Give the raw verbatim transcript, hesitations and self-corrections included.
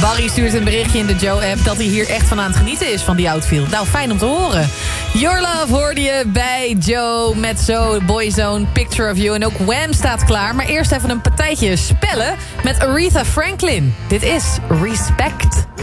Barry stuurt een berichtje in de Joe-app dat hij hier echt van aan het genieten is van die outfield. Nou, fijn om te horen. Your Love hoorde je bij Joe met zo Boyzone, Picture of You. En ook Wham staat klaar. Maar eerst even een partijtje spellen met Aretha Franklin. Dit is Respect.